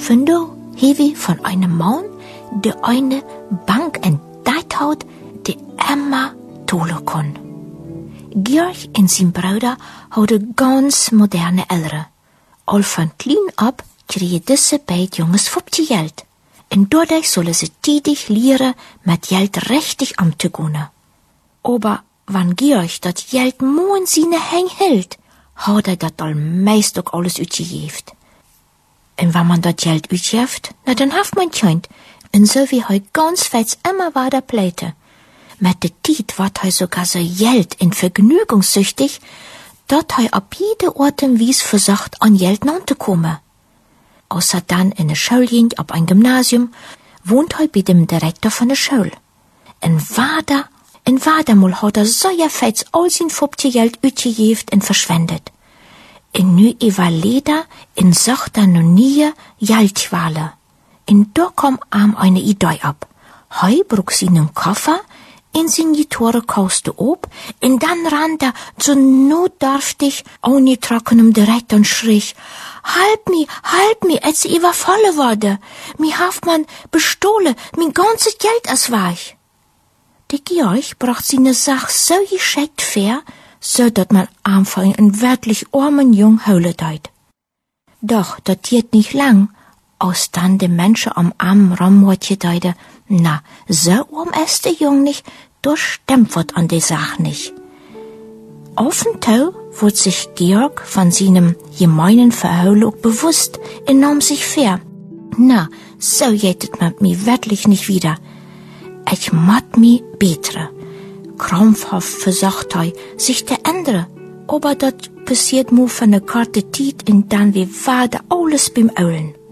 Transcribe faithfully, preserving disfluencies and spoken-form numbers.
Von da hewe von einem Mann, der eine Bank entdeckt hat, die immer tolle kann. Georg und sein Bruder hadden ganz moderne Eltern. Al von klein ab kregen diese beiden Jungs fünfzig Geld. Und dadurch sollen sie tätig lernen, mit Geld richtig umzugehen. Aber wenn Georg das Geld nur in seine Hände hält, hat er das all meist auch alles ausgegeben. Und wenn man das Geld ausgibt, na dann hat man Kind. Und so wie er ganz fest immer weiter pleite. Mit der Zeit wird er sogar so Geld in vergnügungssüchtig, dass er ab jeder Art und Weise versucht, an Geld ranzukommen. Außer dann in der Schule ging, ab ein Gymnasium, wohnt er bei dem Direktor von der Schule. Und weiter, und weiter mal hat er so ja fest all sein fünfzig Geld ausgegeben und verschwendet. Und nu überlegt er und sagt er noch nie Geldqualen. Und da kam ihm eine Idee ab. Hei brug seinen Koffer in seine Gitarre kauste ob, und dann rannt er so notdürftig ohne trockenem Direktor und schrie, Halb mi, halb mi, als sie überfallen wurde. Mi haft man bestohlen, mein ganzes Geld as weich. Der Georg bracht seine Sache so geschickt fair, so dat man einfach einen wirklich armen Jung heulen deut. Doch, dat geht nicht lang, aus dann de Menschen am armen Rammwort deute, na, so arm ist der Jung nicht, da stimmt wat an der Sache nicht. Auf den Tau wurde sich Georg von seinem gemeinen Verheulen auch bewusst und nahm sich fair. Na, so geht mit mir wirklich nicht wieder. Ich mat mi betre. Krampfhaft versucht er, sich zu ändern. Aber das passiert nur von der Karte Tiet und dann wie war alles beim Eulen.